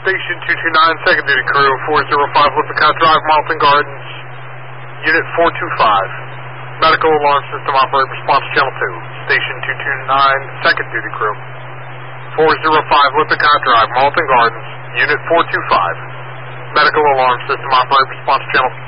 Station 229, second duty crew, 405 Lippincott Drive, Marlton Gardens, Unit 425. Medical alarm system operator response channel 2. Station 229, second duty crew, 405 Lippincott Drive, Marlton Gardens, Unit 425. Medical alarm system operator response channel